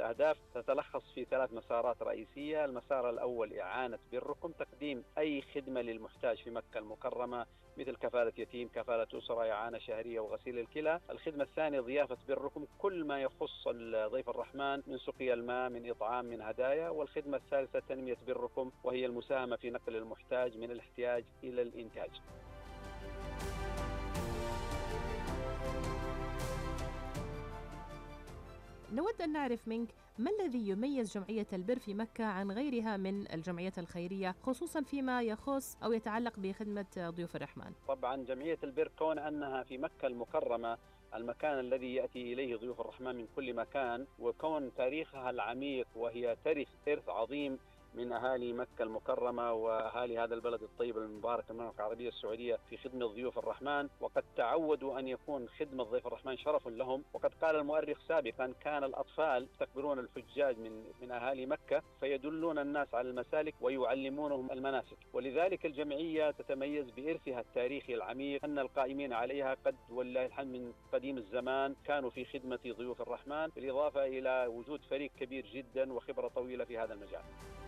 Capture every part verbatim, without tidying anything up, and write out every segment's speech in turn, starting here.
الأهداف تتلخص في ثلاث مسارات رئيسية. المسار الأول إعانة بركم، تقديم أي خدمة للمحتاج في مكة المكرمة مثل كفالة يتيم، كفالة أسرة، إعانة شهرية وغسيل الكلى. الخدمة الثانية ضيافة بركم، كل ما يخص ضيف الرحمن من سقيا الماء، من إطعام، من هدايا. والخدمة الثالثة تنمية بركم، وهي المساهمة في نقل المحتاج من الاحتياج إلى الإنتاج. نود أن نعرف منك ما الذي يميز جمعية البر في مكة عن غيرها من الجمعيات الخيرية، خصوصا فيما يخص أو يتعلق بخدمة ضيوف الرحمن؟ طبعا جمعية البر كون أنها في مكة المكرمة، المكان الذي يأتي إليه ضيوف الرحمن من كل مكان، وكون تاريخها العميق وهي ترث إرث عظيم من أهالي مكة المكرمة وأهالي هذا البلد الطيب المبارك المملكة العربية السعودية في خدمة ضيوف الرحمن، وقد تعودوا أن يكون خدمة ضيف الرحمن شرف لهم. وقد قال المؤرخ سابقا: كان الأطفال يستقبلون الحجاج من من أهالي مكة فيدلون الناس على المسالك ويعلمونهم المناسك. ولذلك الجمعية تتميز بإرثها التاريخي العميق، أن القائمين عليها قد والله الحمد من قديم الزمان كانوا في خدمة ضيوف الرحمن، بالإضافة إلى وجود فريق كبير جدا وخبرة طويلة في هذا المجال.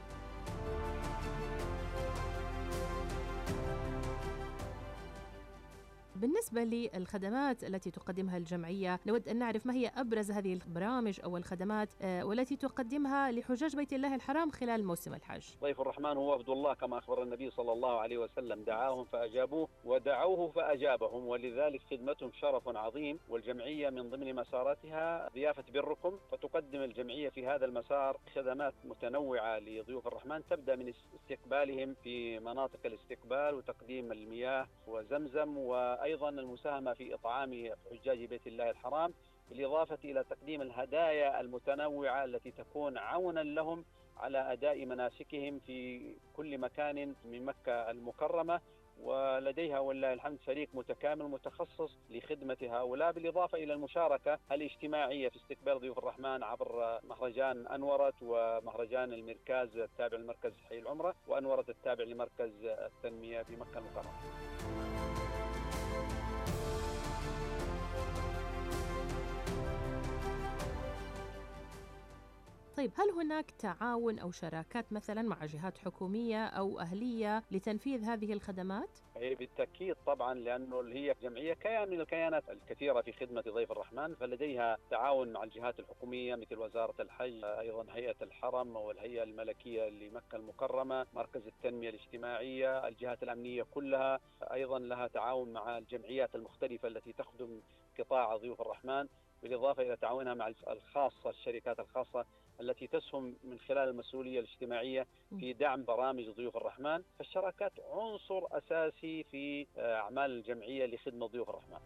بالنسبة للخدمات التي تقدمها الجمعية، نود أن نعرف ما هي أبرز هذه البرامج أو الخدمات والتي تقدمها لحجاج بيت الله الحرام خلال موسم الحج. ضيف الرحمن هو وفد الله كما أخبر النبي صلى الله عليه وسلم: دعاهم فأجابوه ودعوه فأجابهم، ولذلك خدمتهم شرف عظيم. والجمعية من ضمن مساراتها ضيافة بركم، فتقدم الجمعية في هذا المسار خدمات متنوعة لضيوف الرحمن، تبدأ من استقبالهم في مناطق الاستقبال وتقديم المياه وزمزم، و أيضا المساهمة في إطعام حجاج بيت الله الحرام، بالإضافة إلى تقديم الهدايا المتنوعة التي تكون عونا لهم على أداء مناسكهم في كل مكان من مكة المكرمة. ولديها والله الحمد فريق متكامل متخصص لخدمة هؤلاء، بالإضافة إلى المشاركة الاجتماعية في استقبال ضيوف الرحمن عبر مهرجان أنورت ومهرجان المركز التابع لمركز حي العمرة، وأنورت التابع لمركز التنمية في مكة المكرمة. طيب، هل هناك تعاون أو شراكات مثلا مع جهات حكومية أو أهلية لتنفيذ هذه الخدمات؟ أي بالتأكيد طبعا، لأنه هي جمعية كيان من الكيانات الكثيرة في خدمة ضيف الرحمن، فلديها تعاون مع الجهات الحكومية مثل وزارة الحج، أيضا هيئة الحرم والهيئة الملكية لمكة المكرمة، مركز التنمية الاجتماعية، الجهات الأمنية كلها أيضا لها تعاون مع الجمعيات المختلفة التي تخدم قطاع ضيوف الرحمن، بالإضافة إلى تعاونها مع الخاصة الشركات الخاصة التي تسهم من خلال المسؤولية الاجتماعية في دعم برامج ضيوف الرحمن. فالشراكات عنصر أساسي في أعمال الجمعية لخدمة ضيوف الرحمن.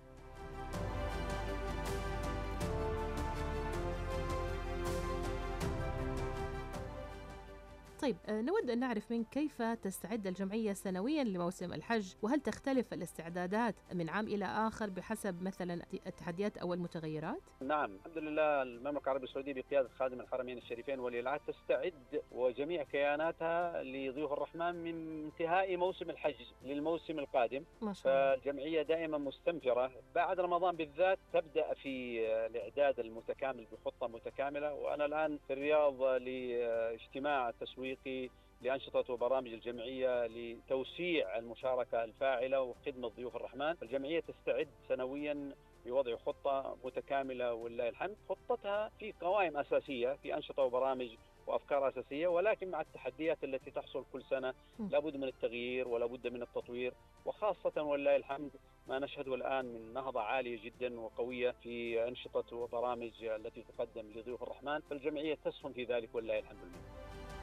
طيب، نود أن نعرف منك كيف تستعد الجمعية سنويا لموسم الحج، وهل تختلف الاستعدادات من عام إلى آخر بحسب مثلا التحديات أو المتغيرات؟ نعم، الحمد لله المملكة العربية السعودية بقيادة خادم الحرمين الشريفين ولي العهد تستعد وجميع كياناتها لضيوف الرحمن من انتهاء موسم الحج للموسم القادم. ما شاء الله. فالجمعية دائما مستنفرة بعد رمضان بالذات، تبدأ في الإعداد المتكامل بخطة متكاملة. وأنا الآن في الرياض لاجتماع تسويقي لأنشطة وبرامج الجمعية لتوسيع المشاركة الفاعلة وخدمة ضيوف الرحمن. الجمعية تستعد سنويا بوضع خطة متكاملة ولله الحمد. خطتها في قوائم أساسية، في أنشطة وبرامج وأفكار أساسية، ولكن مع التحديات التي تحصل كل سنة لابد من التغيير ولابد من التطوير، وخاصة ولله الحمد ما نشهده الآن من نهضة عالية جدا وقوية في أنشطة وبرامج التي تقدم لضيوف الرحمن. فالجمعية تسهم في ذلك ولله الحمد لله.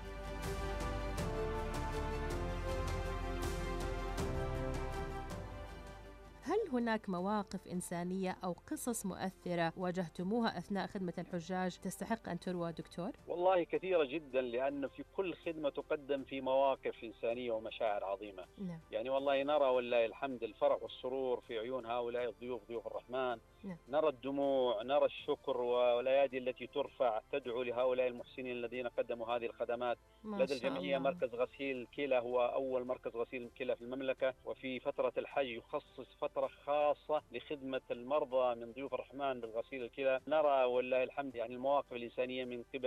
هل هناك مواقف إنسانية أو قصص مؤثرة واجهتموها أثناء خدمة الحجاج تستحق أن تروى دكتور؟ والله كثيرة جدا، لأن في كل خدمة تقدم في مواقف إنسانية ومشاعر عظيمة. نعم. يعني والله نرى والله الحمد الفرح والسرور في عيون هؤلاء الضيوف ضيوف الرحمن. نعم. نرى الدموع، نرى الشكر والأيادي التي ترفع تدعو لهؤلاء المحسنين الذين قدموا هذه الخدمات. لدى الجمعية الله. مركز غسيل كلى هو أول مركز غسيل كلى في المملكة، وفي فترة الحج يخصص فترة خاصة لخدمة المرضى من ضيوف الرحمن بالغسيل الكلى. نرى والله الحمد يعني المواقف الإنسانية من قبل